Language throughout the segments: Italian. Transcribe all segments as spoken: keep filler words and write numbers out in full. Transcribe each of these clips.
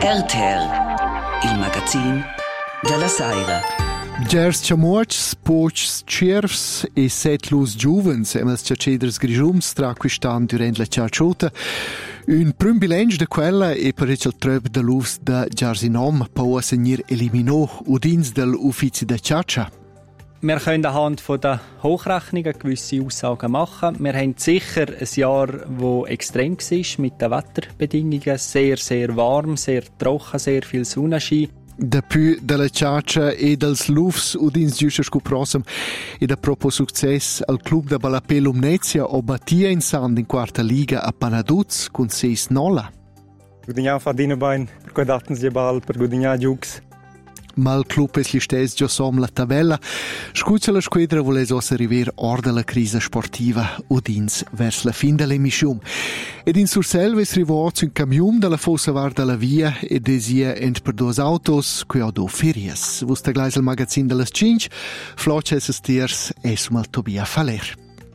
R T L, il magazine della Saira. Gers chamuots, pocs cervs e set lus giuvens emas chaceders grigiums tra quistan durant la ciarciota. Un prim bilancio de quella e per il treb de lus de Jarsinom pau a segnir eliminò udins del uffizi de Ciaccia. Wir können anhand von der Hochrechnungen gewisse Aussagen machen. Wir haben sicher ein Jahr, das extrem war mit den Wetterbedingungen. Sehr, sehr warm, sehr trocken, sehr viel Sonnenschein. Depuis della Ciaccia e dels Lufs udins giuscia sco prossem e da proprio success al club da Balapello Mnezia o battia in Sand in quarta liga a Panaduz con seis nolla. Gudignan fa dinebain per quadattens di bal per gudignan giugs. Ma il club es li stes già som la tabella. Scuccia la squadra vuole os arriver or della crisi sportiva udins vers la fin dell'emissione. Ed in Surselva es rivolts un camion dalla fossa var della via e desia ent per dos autos que ho do ferias. Vusta gleis il magazin della cinque, floce es stiers es mal Tobia Faller.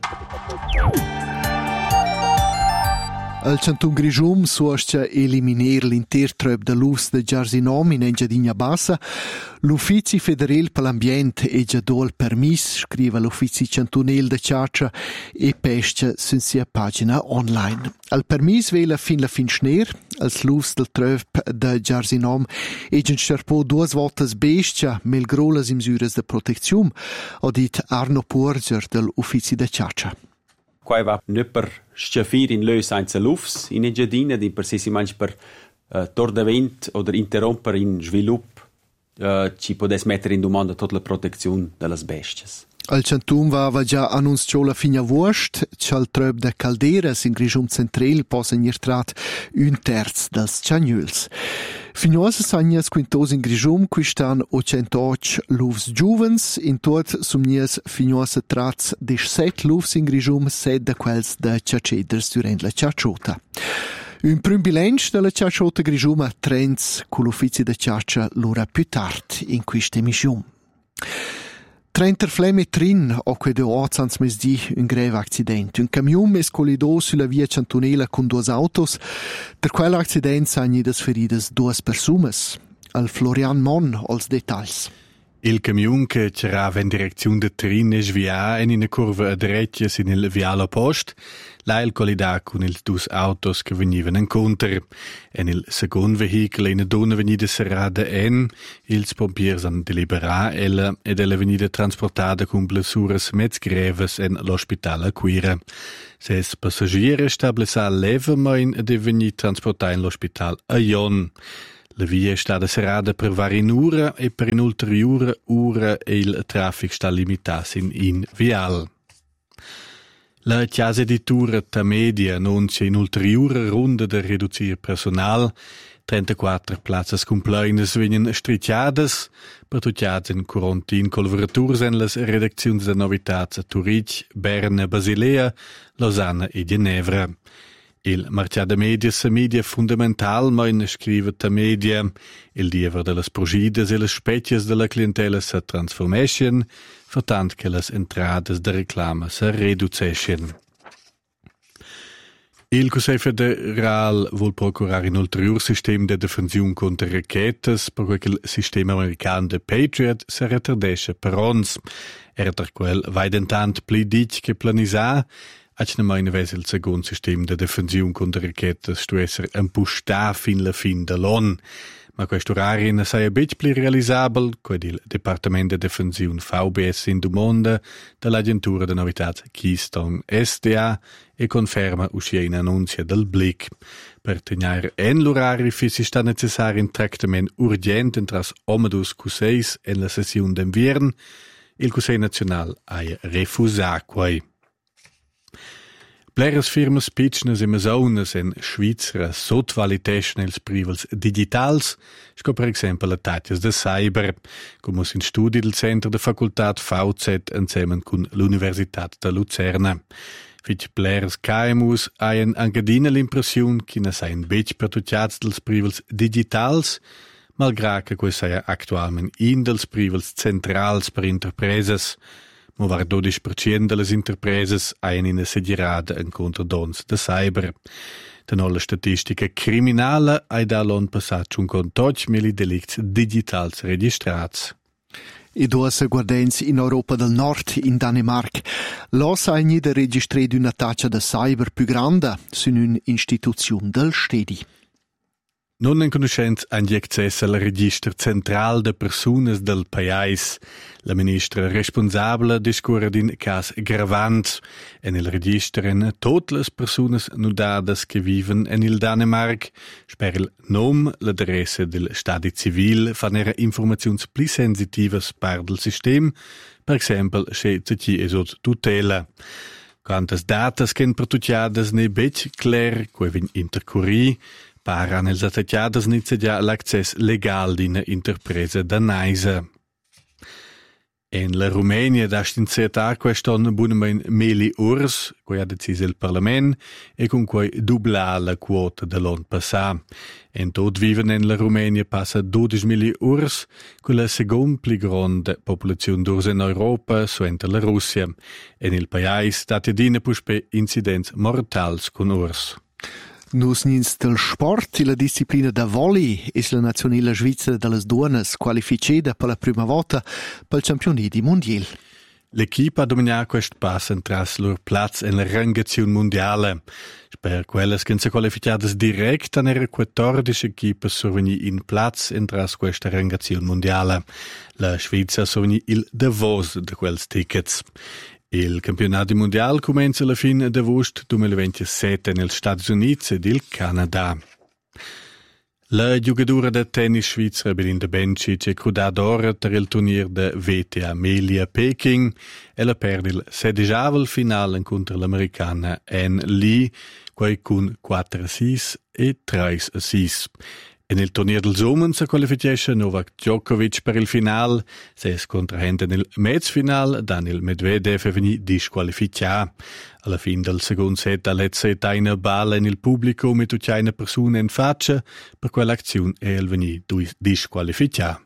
Al Cantun Grigium suoscia eliminer l'inter treb de lus de Jarsinom in Engiadina Bassa. L'Uffizi Federal per l'Ambient e già do il permis, scrive l'Uffizi Cantunel de Ciaccia e pesce su sia pagina online. Al permis vela fin la fin schner, als lus del treb de Jarsinom e gen scerpo duas voltas bestia mel grolas imsures de protezium, ha dit Arno Porger del Uffizi de Ciaccia. Qua va ne per sciafir in lös senza lufs in Engiadina, di per si manch per uh, tordavent oder interromper in svilup uh, ci podes mettere in domanda tutta la protezione delle bestias. Al Cantum va già annunciato la fine vost, c'al treb de calderas in Grigium Central posa nirtrat un terz dels Ciagnuls. Finosa sagnas quintos in Grigium quistan ocentoch lufs giuvens, in tot sumnies finosa trats des set lufs in Grigium, set de quels de ciaceders durant la ciacciota. Un prim bilancio della ciacciota Grigium a trends con l'uffizi de Ciaccia l'ora più tard in questa emissione. Trenter flemme trin o que de ozzans mes di un greve accident. Un camion mes collidò sulla via Cantunela con due autos. Per quell'accident sagni des ferides duas persumes. Al Florian Mon als detalls. Il camion che c'era in direzione de Trin e svia in una curva a dretja sin il viale oppost, la il collida con il dus autos che venivano incontro. En il secondo veicolo in donna venida serrada en, ils pompiers han delibera ella ed ella venida transportada con blessuras mezz greves en l'ospitale a Quira. Ses passagiere stablesa leva main ed è venit transportata in l'ospitale a Jon. La via è stata serrata per varie ore e per un'ulteriore ora il traffico sta limitato in, in vial. La chiesa di Tura Tamedia annuncia un'ulteriore ronda di ridurre personale. trentaquattro plazzas compleines vengono stricciadas, pertucciate in quarantina collaborators en las redaczioni de novitats a Zurich, Berna, Basilea, Lausanne e Ginevra. Il marciada media sa media fundamental, ma in scrive ta media, il diever de las progidas e las specchias de la clientela sa transformation, vertant che las entrades de reclama sa reducession. Il Consiglio federal vuol procurare un ulteriore sistema di difensione contro rachetes, per quel sistema americano de Patriot si retardesce per ons. Er per quel vai dentant pli dic che planisa, Ac ne mai neves il secondo sistema di difensione contro rachetes stu esser impustà fin la fin de l'on. Ma questo orario ne sai a bit più realisabile, quid il Dipartimento di Difensione V B S in domanda dell'Agentura di Novità Keystone S D A e conferma uscì in annunzia del Blick. Per tenere en l'orario si sta necessario un trattamento urgente tra omedus Q sei e la sessione d'inverno. Il Consiglio nazionale ha refusato quei. Pleres firmas pitchnas e masonas en Schweizera sotvalitescen els privals digitals, sco per exempel la tatjas de cyber, come in studi del Centro de Facultat V Z insieme con l'Universitat de Luzerna. Fitch pleres K M Us haien angadina l'impression che ne sain bec pertucciats dels privals digitals, malgrà che quei saia actualment in dels privals centrals per interpreses. ma var dodici per cento delle imprese hanno in sedierada incontro dons de cyber. La nuova statistica criminale ha da l'anno passato un contotto mili delicti digitali registrati. E due guardenzi in Europa del Nord, in Danimarca, los ha da registrare una taccia de cyber più grande su un'istituzione del Stedi. Non in conoscenza hanno accesso al registro centrale de personas del paese. La ministra responsabile discorre di un caso gravante. E nel registro in tutte le persone nudadas che vivono in Danimarca. Per il nome, l'adressa del stato civile, fanno informazioni più sensitive per il sistema, per esempio, se ci è sotto tutela. Quantas datas che pertucciadas ne bec clair, che vin intercorri, Para nels attacchiadas inizia già l'accesso legale di una interpresa danese. In la Romania da stinzeta quest'anno buonamente mille urs, che ha deciso il Parlamento, e con cui dubla la quota dell'anno passato. In tot vivono in la Romania passa dodici mille urs, con la seconda più grande popolazione d'urs in Europa, suente la Russia. E nel paese date di per incidenze mortali con urs. Nus nins del sport, la disciplina da volley è la nazionale svizzera delle donne qualificata per la prima volta per il campionato mondiale. L'equipa ha dominato questo passo tras loro platz in rangazione mondiale. Per quelle che si qualificate direct hanno quattordici equipe sorveni in platz in tras questa rangazione mondiale. La Svizzera sorveni il Davos di quels tickets. Il campionato mondiale comincia alla fine di agosto duemilaventisette negli Stati Uniti ed il Canada. La giocatore del tennis svizzera Belinda Bencic è crudata ora per il turnier de V T A Melia Peking e la perde il sedicesimo finale contro l'americana Ann Lee, poi con quattro a sei e tre a sei. E nel turnier del Sommer si qualifica Novak Djokovic per il finale, se es contraente nel mezzofinale, Daniel Medvedev è venuto disqualificato. Alla fine del secondo set ha letto una balla nel pubblico mit una persona in faccia, per quell'azione è il venuto disqualificato.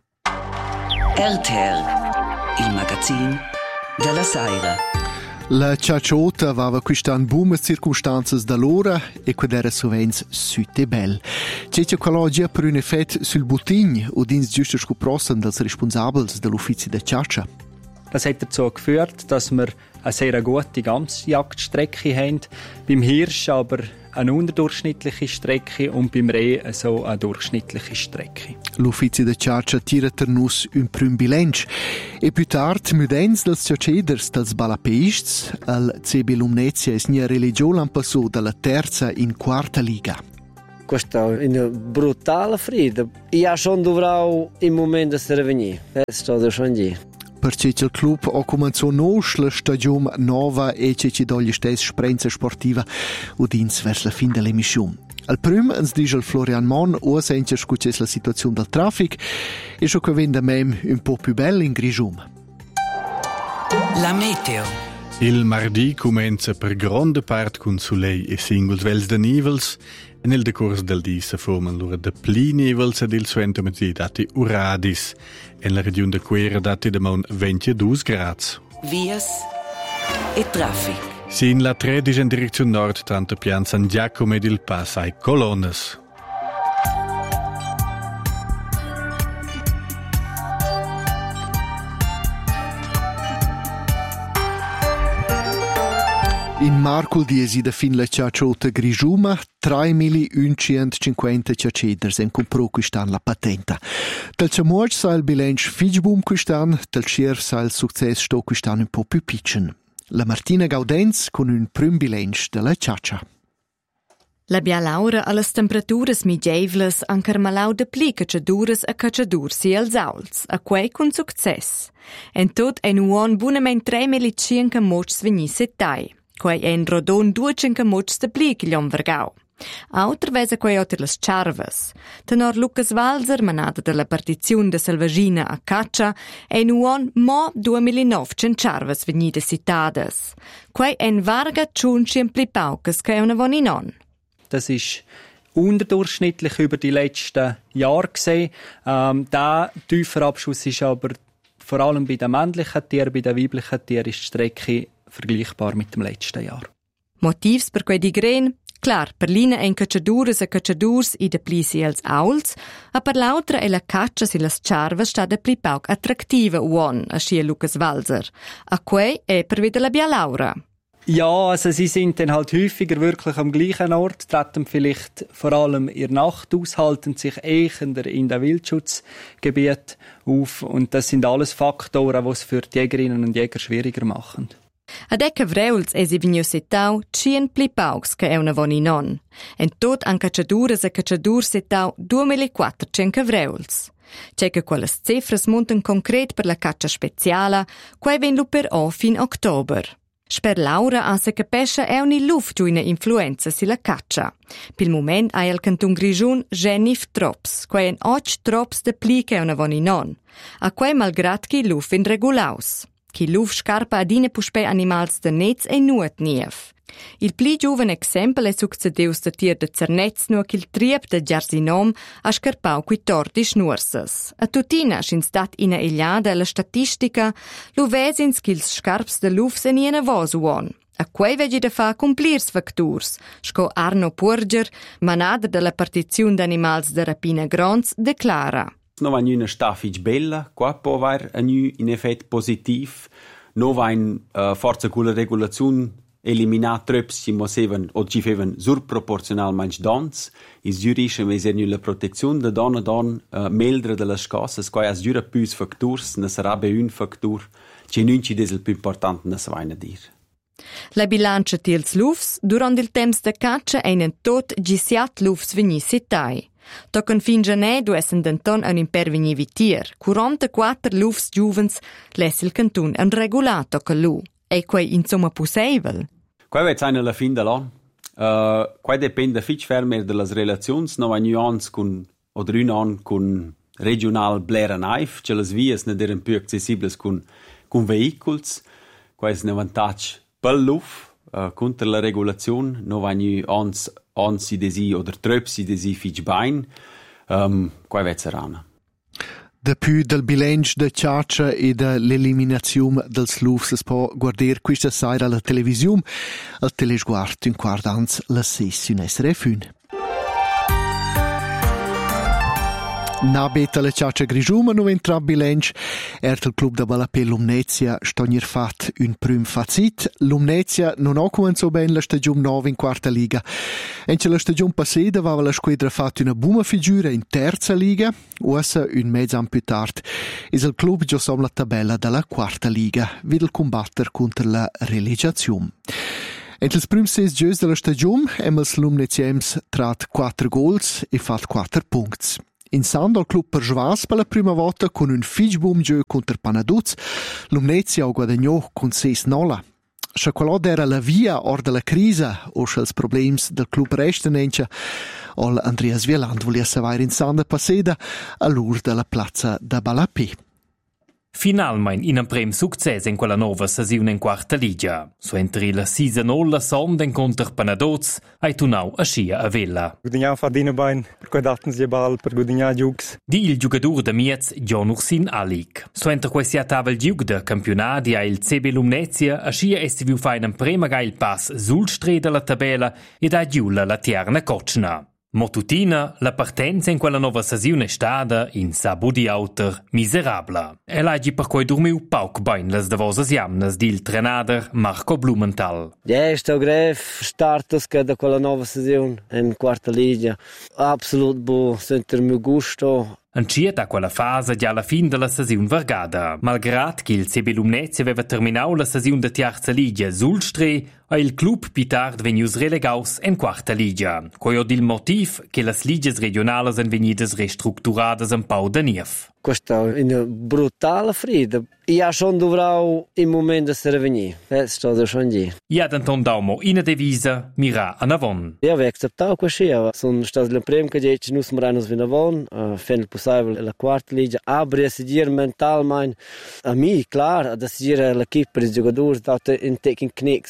R T R, il magazine della Saira. La ciacciota aveva quest'anno buone circostanze d'allora e quando era sovente sütte bel. C'è quell'oggi per un effetto sul buttigno o dins giusto scoprossen dels responsabili dell'uffizio de Ciaccia. Das hat dazu geführt, dass wir eine sehr gute Gamsjagdstrecke haben. Beim Hirsch aber eine unterdurchschnittliche Strecke und beim Reh so eine durchschnittliche Strecke. L'uffizio de Ciaccia tira per nus un prim bilancio e più tardi mudens dels ciaceders dels balapeists al C B Lumnezia es nia religio l'an passò dalla terza in quarta liga. Questa è una brutale fredda. Io sono dovrò in momento di venire. Sto da scendere. Perché il club ha cominciato la stagione nuova e c'è dogli stessi esperienza sportiva udins verso la fine dell'emissione. Al primo ens dice il Florian Mon o sente scucce la situazione del traffico e ciò che vende mem un po' più bello in Grigium. La meteo. Il martedì comincia per grande parte con soleil e singoli vels de nivels e nel decorso del dì si formano loro de pli nivels ed il suento mezzi dati uradis. E nella regione de Quera dati de mon ventidue gradi. Vias e traffico. Si in la tredici in direzione nord, tanto pian San Giacomo ed il Pass ai Colonnes. In Marcul diesi da fin la ciacciota Grigiuma, tre milioni centocinquanta ciaceders en comprò quest'anno la patenta. Del ciamuoc sa il bilancio fitch-boom quest'anno, del scier sa il successo sto quest'anno un po' più piccin. La Martina Gaudenz con un prim bilancio della ciaccia. La bia Laura alle temperaturas migeivles ancar malau de pli cacciaduras a cacciadursi als auls, a quei con success. En tot en uon bunament tre milicinca mocs vegni settai. Quei en rodon duecenca mocs de pli che gliom vergau. Auter vesa quei otter las charvas. Tenor Lucas Walser, manata della partizione de Salvagina a Caccia, en uon mo duemilanovcent charvas vegnide citadas. Quei en varga tschunschien pli paucas che una von inon. Das ist unterdurchschnittlich über die letzten Jahre gesehen. Ähm, der tiefer Abschuss ist aber vor allem bei den männlichen Tieren, bei den weiblichen Tieren ist die Strecke vergleichbar mit dem letzten Jahr. Motivs per quei digren? Clar, per l'ina ein cacciadures e cacciadurs i de pli si els auls, a per l'altra è la caccia si las charvas sta de pli pauc attraktiva uon, a schia Lucas Walser. A quei è per wieder la Bia Laura. Ja, also sie sind dann halt häufiger wirklich am gleichen Ort, treten vielleicht vor allem in der Nacht aus, halten sich eher in den Wildschutzgebieten auf und das sind alles Faktoren, die es für die Jägerinnen und Jäger schwieriger machen. Ad ecca vreuls e si vigno setau cien pli paucs che è una voni non. En tot an cacciadures e cacciadurs setau duemilaquattrocento vreuls. C'è che quelle cifras montan concret per la caccia speciala, quai ven lu per o fin october. Sper Laura a se capesce è una luft una influenza si la caccia. Pil moment ha il canton Grigiun genif trops, quai en och trops de pli che è una voni non. A quai malgrat chi luf in regulaus. Chi luf scarpa adine puspe animals de nez e nuot nief. Il pli giuven exempel è succedeus de tier de cernetz nu ch'il triep de giarsinom a scarpau qui tordi schnursas. A tutina schin stat ina eliada la statistica, lu vesins ch'ils scarps de luf se niena vos uon. A quei vegi da fa complirs facturs, sco Arno Purger, manader de la partiziun d'animals de rapina grons, declara. No va una staffic bella, qua può aver un effetto positivo. No va in uh, forza con la regolazione eliminare trops ci mosevan o ci fevan surproporcionalmente dons. Is giurisce meser la protezione da donna don uh, meldre delle scosse, qua as giura più factors, ne sarà be un factor, ci non ci des il più importante ne svaina dir. La bilancia tils lufs, durant il temps de caccia einen tot gisiat lufs vegni sitai. Tocan fin gianè du essen denton un impervegni vitier. quarantaquattro lufs giuvens less il cantun un regulato che lu. E quei insomma possibile? Quai vet sein alla fin dell'anno. Uh, quai depende fitch fermer de las relazions, no ein ans con oder un an con regional Blera Naif, ce las vias ne deren più accessibles con con vehiculs. Quai es ne vantage pel luf uh, contra la regulazione, no ein ans anzi desi oder tröpsi desi fitch bain. Um, quai vet serana. Da più del bilancio de caccia e dell'eliminazione dels lufs es può guardare questa sera alla televisione, al telesguardo in guardanza la sessione S R F uno. Na beta la caccia Grigiuma non entra bilancio, er il club da Balapè Lumnezia stonir fat un prim fazit. Lumnezia non ha cominciato bene la stagione nove in quarta liga. E la stagione passata aveva la squadra fatto una buona figura in terza liga, ora un mezzo anno più tardi. E il club già som la tabella della quarta liga, vede il combattere contro la relegazione. En els prims ses gius della stagione, Emmels Lumneziems trat quattro gols e fat quattro punti. In Sando al club per Schwas per la prima volta con un fitch boom gioco contro Panaduz, Lumnezia ha guadagnato con sei nolla. Se quello era la via or della crisi o se i problemi del club restanenti, ol Andreas Wieland voleva savare in Sando passeda all'ur della piazza da Balapè. Finalmein in un prem succes in quella nova sesione in quarta liga. So entri la sisa nolla sonda in contro Panadoz, hai tunau a scia a Vella. Guadagnare fardina bain, per cui datten si bal, per guadagnare giugs. Di il giocatore da Miez, Jonursin Alik. So entri questi a tavel giug da campionati a il C B Lumnezia, a scia esti viu fa in un prema ga il pass sul stre della tabella ed a giulla la tierna cocina. Motutina, la partenza in quella nuova sesione è stata, in sa body outer, miserabla. E l'agi per cui dormiu pauc bain les davosas jamnes dil trenader Marco Blumenthal. Ja, è stato grave startus che da quella nuova sesione in quarta liga. Absolut bu, senter mio gusto. Anciet a quella fase già alla fin della sesione vargada. Malgrat che il C B Lumnezia aveva terminato la sesione de terza liga sul stre, a il club più tard venius relegaus in quarta liga. Coi od il motiv che las ligas regionales en venidas restructuradas un pau da nief. Questa è una brutale frida. Io schon dovrò in momento essere venuto. Eh, sto schon lì. Io d'anton daumo in devisa mira a navon. Io avevo accettato questo. Sono stato il primo che dice che noi siamo a navon. Fin il possibile la quarta liga. Apri a seguire mentalmente. A me, claro, a seguire l'equipe per i giocatori. In taking knicks. In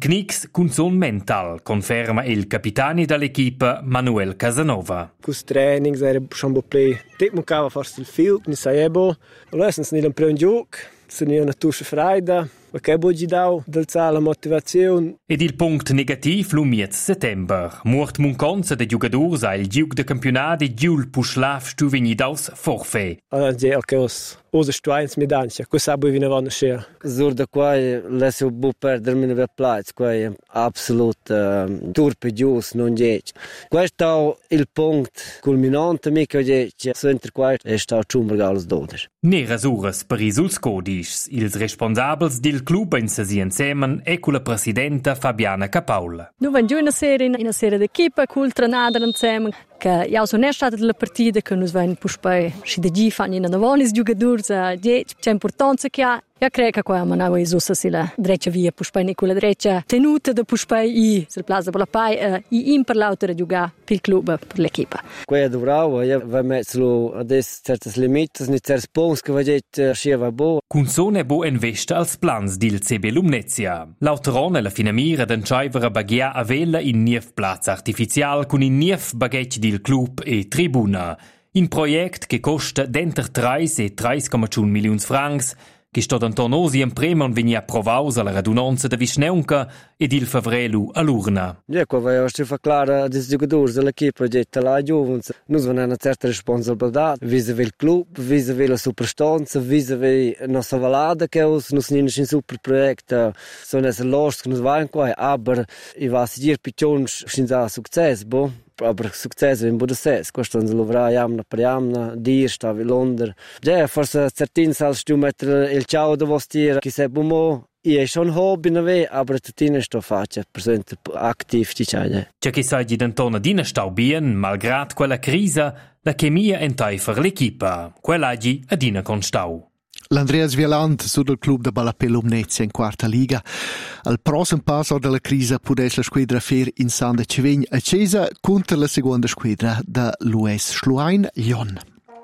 Knicks con son mental, conferma il capitano dell'equipa Manuel Casanova. Cus trainings era schon bo play. Dit mo cava forse il film, ni saebo. Lessens ni l'un un gioc, se ni una tuscia freida. Perché poi dau d'alzare la motivazione. Ed il punct negativ lumiet settember. Murt munconza de giugadors a il giug de campionati giul puschlaf stuvigni daus forfè. Allora, già, ok, os, os stuains mi dancia. Cosa poi viene vanno scia? Zur da quai, lesio bu perdermi neve plaiz, quai absolut uh, turpe gius, non gec. Quai stau il punct culminante mica gec, so inter quai e stau ciumbergalos doder. Neras uras per i suls codis, ils responsabels dil club in sesi insemen e con la presidenta Fabiana Capaula. Nu van giù una serie, una serie d'equipa, col trenader insieme, che io sono stata della partita che nos van puspei, si de gi fanno in navonis giocadores, c'è importanza che ha. Io credo che qua manava isossa si la dreccia via puspei ne con la dreccia tenuta da puspei i sul plaza per la pai uh, i in per l'auto giocare per il club per l'equipa. Qua dovravo io va mezzlo adesso certe limiti ni certi punti che vaget schieva bo. Consone bo investa als plans dil C B Lumnezia. L'autorone la finamira d'enchaiver bagia a vella in nief plaza artificial con in nief baguette dil club e tribuna. In project che costa denter tre e tre komma uno milioni francs che sto d'Antonosi in premio venia approvaus alla radunanza de Visneunca ed il favrelu all'urna. Ja, qua vai a fa clara des giocadores dell'equipa getta la giovens. Nus van una certa responsabilità vis-a-vis il club, vis-a-vis la superstanza, vis-a-vis nostra valada che us nus ninos in super project sono es lost che nus vain qua, aber i va sigir pitons schinza success, bo. Aber successo in Budapest, questo non lo avrà jamna per jamna, dir stavi Londra. Ja, forse certin sal stu mettere il ciao da vostir, chi se bumo, io schon hobby na ve, aber certin sto faccia, presente aktiv ci c'è. C'è chi sa di d'Antona dina stau bien, malgrad quella crisa, la chemia entai per l'equipa, quell'agi a dina con stau. L'Andreas Vieland su del club de Balapè Lumnezia in quarta liga. Al prossimo passo della crisi potesse la squadra fer in Sande Civign accesa contro la seconda squadra da l'U S Schluein Lyon.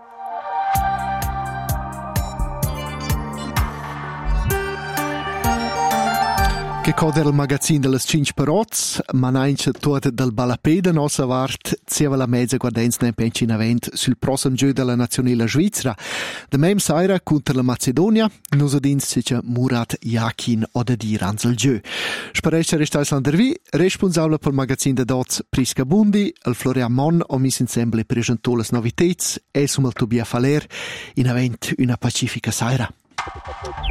Che coder il magazzino delle cinque paroz, ma neanche tutto del Balapè da nostra vart, zeva la mezza guardenza in penci in avent sul prossimo gioco della nazionale svizzera. Da mem saira contro la Macedonia, nos odins c'è Murat Yakin o da dir anzel gioco. Sparesce restais l'andervi, responsabile per il magazzino da dots Prisca Bundi, il Florian Mon o mis insieme presentò le novità e sum il Tobia Faler in avent una pacifica saira.